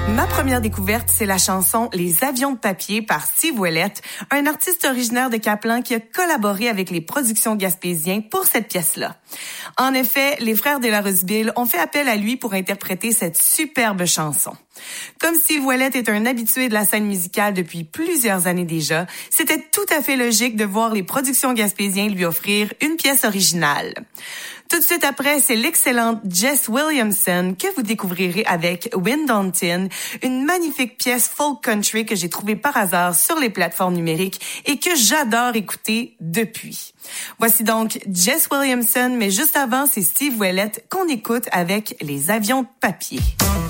Ma première découverte, c'est la chanson Les avions de papier par Steve Ouellette, un artiste originaire de Caplan qui a collaboré avec les productions Gaspésiens pour cette pièce-là. En effet, les frères de la Rusbille ont fait appel à lui pour interpréter cette superbe chanson. Comme Steve Ouellette est un habitué de la scène musicale depuis plusieurs années déjà, c'était tout à fait logique de voir les productions Gaspésiens lui offrir une pièce originale. Tout de suite après, c'est l'excellente Jess Williamson que vous découvrirez avec Wind on Tin, une magnifique pièce folk country que j'ai trouvée par hasard sur les plateformes numériques et que j'adore écouter depuis. Voici donc Jess Williamson, mais juste avant, c'est Steve Ouellette qu'on écoute avec Les avions de papier.